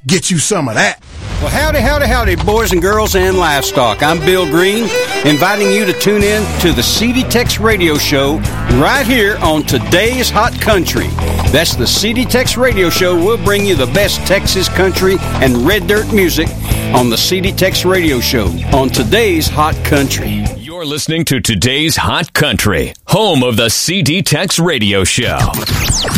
get you some of that. Well, howdy, boys and girls and livestock. I'm Bill Green, inviting you to tune in to the CD Tex Radio Show right here on Today's Hot Country. That's the CD Tex Radio Show. We'll bring you the best Texas country and red dirt music on the CD Tex Radio Show on Today's Hot Country. You're listening to Today's Hot Country, home of the CD Tex Radio Show.